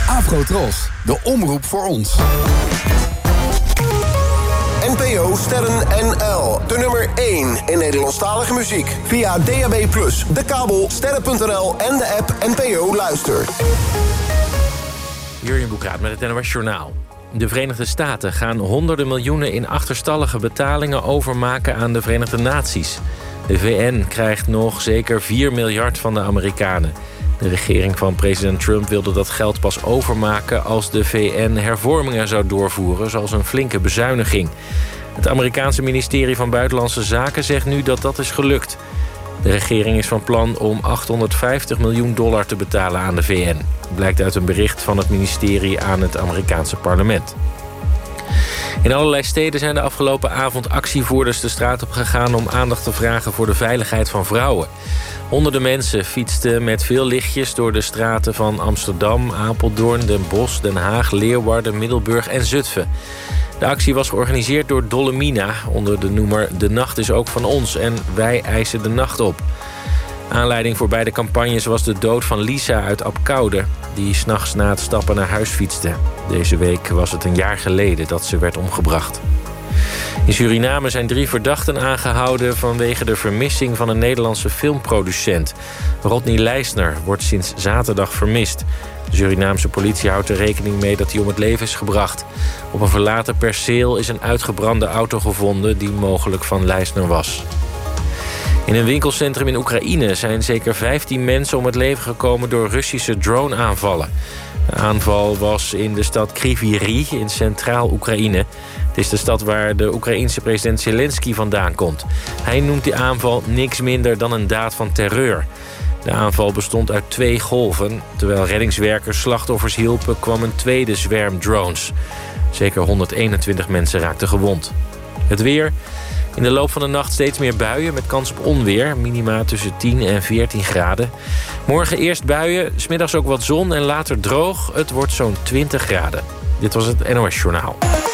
Afrotros, de omroep voor ons. NPO Sterren NL. De nummer 1 in Nederlandstalige muziek. Via DAB+, de kabel, sterren.nl en de app NPO Luister. Jurjen Boekraat met het NOS Journaal. De Verenigde Staten gaan honderden miljoenen in achterstallige betalingen overmaken aan de Verenigde Naties. De VN krijgt nog zeker 4 miljard van de Amerikanen. De regering van president Trump wilde dat geld pas overmaken als de VN hervormingen zou doorvoeren, zoals een flinke bezuiniging. Het Amerikaanse ministerie van Buitenlandse Zaken zegt nu dat dat is gelukt. De regering is van plan om $850 miljoen te betalen aan de VN. Blijkt uit een bericht van het ministerie aan het Amerikaanse parlement. In allerlei steden zijn de afgelopen avond actievoerders de straat op gegaan om aandacht te vragen voor de veiligheid van vrouwen. Honderden mensen fietsten met veel lichtjes door de straten van Amsterdam, Apeldoorn, Den Bosch, Den Haag, Leeuwarden, Middelburg en Zutphen. De actie was georganiseerd door Dollemina onder de noemer De Nacht is ook van ons en wij eisen de nacht op. Aanleiding voor beide campagnes was de dood van Lisa uit Abcoude, die 's nachts na het stappen naar huis fietste. Deze week was het een jaar geleden dat ze werd omgebracht. In Suriname zijn 3 verdachten aangehouden vanwege de vermissing van een Nederlandse filmproducent. Rodney Leisner wordt sinds zaterdag vermist. De Surinaamse politie houdt er rekening mee dat hij om het leven is gebracht. Op een verlaten perceel is een uitgebrande auto gevonden die mogelijk van Leisner was. In een winkelcentrum in Oekraïne zijn zeker 15 mensen om het leven gekomen door Russische drone-aanvallen. De aanval was in de stad Kryvyi Rih in centraal Oekraïne. Het is de stad waar de Oekraïense president Zelensky vandaan komt. Hij noemt die aanval niks minder dan een daad van terreur. De aanval bestond uit 2 golven. Terwijl reddingswerkers slachtoffers hielpen, kwam een tweede zwerm drones. Zeker 121 mensen raakten gewond. Het weer. In de loop van de nacht steeds meer buien met kans op onweer. Minima tussen 10 en 14 graden. Morgen eerst buien, 's middags ook wat zon en later droog. Het wordt zo'n 20 graden. Dit was het NOS Journaal.